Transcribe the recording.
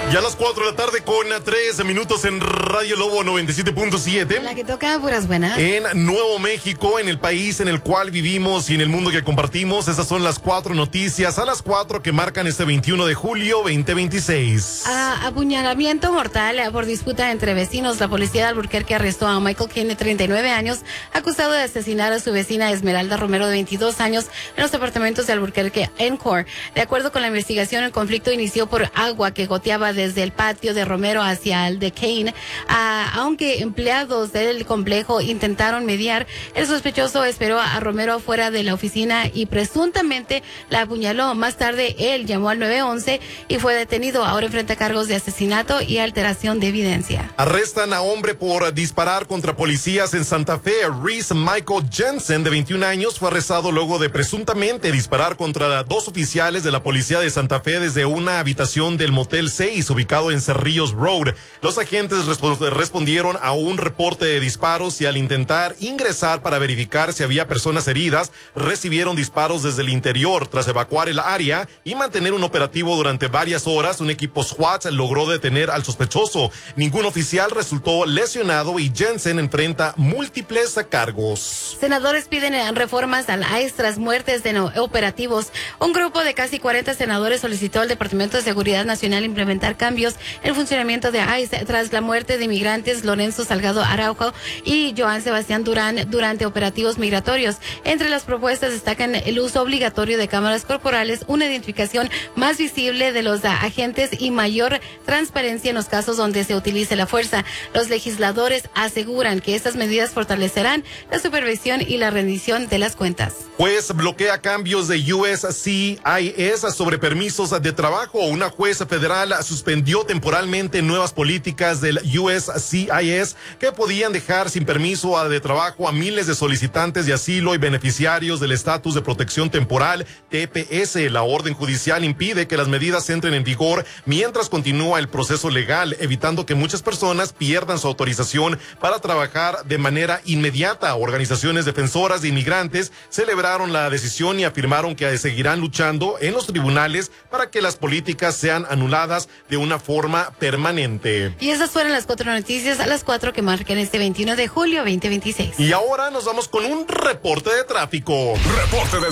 Ya a las 4 de la tarde con 3 minutos en Radio Lobo 97.7. La que toca puras buenas. En Nuevo México, en el país en el cual vivimos y en el mundo que compartimos. Esas son las 4 noticias a las 4 que marcan este 21 de julio 2026. Apuñalamiento mortal por disputa entre vecinos. La policía de Albuquerque arrestó a Michael King, de 39 años, acusado de asesinar a su vecina Esmeralda Romero, de 22 años, en los apartamentos de Albuquerque Encore. De acuerdo con la investigación, el conflicto inició por agua que goteaba desde el patio de Romero hacia el de Kane. Aunque empleados del complejo intentaron mediar, el sospechoso esperó a Romero afuera de la oficina y presuntamente la apuñaló. Más tarde, él llamó al 911 y fue detenido. Ahora enfrenta cargos de asesinato y alteración de evidencia. Arrestan a hombre por disparar contra policías en Santa Fe. Reese Michael Jensen, de 21 años, fue arrestado luego de presuntamente disparar contra 2 oficiales de la policía de Santa Fe desde una habitación del Motel 6, ubicado en Cerrillos Road. Los agentes respondieron a un reporte de disparos y al intentar ingresar para verificar si había personas heridas, recibieron disparos desde el interior. Tras evacuar el área y mantener un operativo durante varias horas, un equipo SWAT logró detener al sospechoso. Ningún oficial resultó lesionado y Jensen enfrenta múltiples cargos. Senadores piden reformas al ICE tras muertes de operativos. Un grupo de casi 40 senadores solicitó al Departamento de Seguridad Nacional implementar cambios en el funcionamiento de ICE tras la muerte de inmigrantes Lorenzo Salgado Araujo y Joan Sebastián Durán durante operativos migratorios. Entre las propuestas destacan el uso obligatorio de cámaras corporales, una identificación más visible de los agentes y mayor transparencia en los casos donde se utilice la fuerza. Los legisladores aseguran que estas medidas fortalecerán la supervisión y la rendición de las cuentas. Juez bloquea cambios de USCIS sobre permisos de trabajo. Una juez federal suspendió temporalmente nuevas políticas del USCIS que podían dejar sin permiso de trabajo a miles de solicitantes de asilo y beneficiarios del estatus de protección temporal, TPS. La orden judicial impide que las medidas entren en vigor mientras continúa el proceso legal, evitando que muchas personas pierdan su autorización para trabajar de manera inmediata. Organizaciones defensoras de inmigrantes celebraron la decisión y afirmaron que seguirán luchando en los tribunales para que las políticas sean anuladas de una forma permanente. Y esas fueron las 4 noticias a las 4 que marcan este 21 de julio 2026. Y ahora nos vamos con un reporte de tráfico. Reporte de